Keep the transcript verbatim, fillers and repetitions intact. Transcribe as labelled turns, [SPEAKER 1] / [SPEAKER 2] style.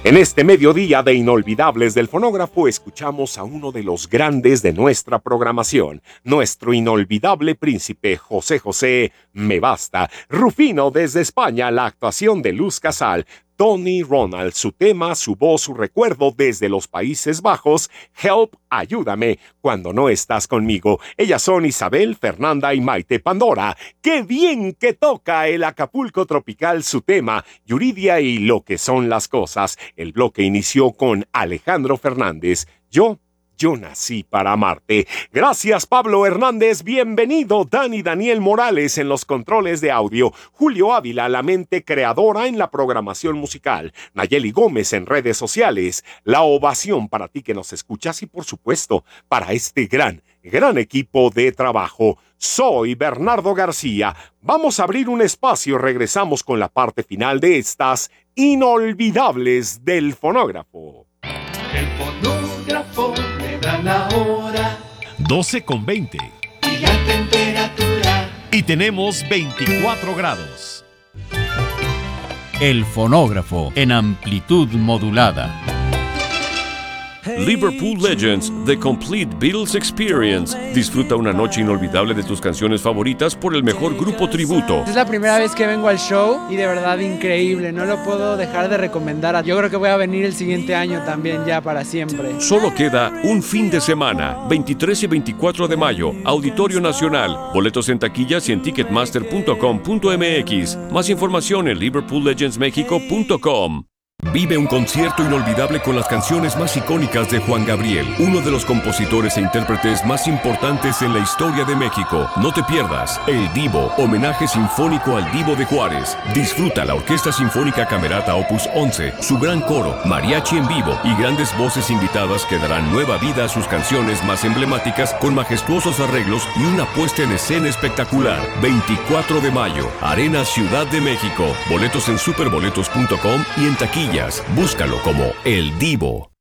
[SPEAKER 1] En este mediodía de Inolvidables del Fonógrafo escuchamos a uno de los grandes de nuestra programación, nuestro inolvidable príncipe José José Me Basta, Rufino desde España, la actuación de Luz Casal, Tony Ronald, su tema, su voz, su recuerdo desde los Países Bajos, Help, Ayúdame, cuando no estás conmigo. Ellas son Isabel, Fernanda y Maite Pandora. ¡Qué bien que toca el Acapulco Tropical su tema, Yuridia y Lo que son las cosas! El bloque inició con Alejandro Fernández. Yo... Yo nací para amarte. Gracias, Pablo Hernández. Bienvenido, Dani Daniel Morales en los controles de audio. Julio Ávila, la mente creadora en la programación musical. Nayeli Gómez en redes sociales. La ovación para ti que nos escuchas y, por supuesto, para este gran, gran equipo de trabajo. Soy Bernardo García. Vamos a abrir un espacio. Regresamos con la parte final de estas Inolvidables del Fonógrafo.
[SPEAKER 2] El fonógrafo me da la hora.
[SPEAKER 3] doce con veinte.
[SPEAKER 2] Y la temperatura.
[SPEAKER 3] Y tenemos veinticuatro grados.
[SPEAKER 4] El fonógrafo en amplitud modulada.
[SPEAKER 5] Liverpool Legends, The Complete Beatles Experience. Disfruta una noche inolvidable de tus canciones favoritas por el mejor grupo tributo.
[SPEAKER 6] Es la primera vez que vengo al show y de verdad increíble, no lo puedo dejar de recomendar. Yo creo que voy a venir el siguiente año también ya para siempre.
[SPEAKER 5] Solo queda un fin de semana, veintitrés y veinticuatro de mayo, Auditorio Nacional. Boletos en taquillas y en ticketmaster punto com punto m x. Más información en liverpool legends mexico punto com. Vive un concierto inolvidable con las canciones más icónicas de Juan Gabriel, uno de los compositores e intérpretes más importantes en la historia de México. No te pierdas El Divo, homenaje sinfónico al Divo de Juárez. Disfruta la Orquesta Sinfónica Camerata Opus once, su gran coro, mariachi en vivo y grandes voces invitadas que darán nueva vida a sus canciones más emblemáticas con majestuosos arreglos y una puesta en escena espectacular. veinticuatro de mayo, Arena Ciudad de México. Boletos en superboletos punto com y en taquilla. Búscalo como El Divo.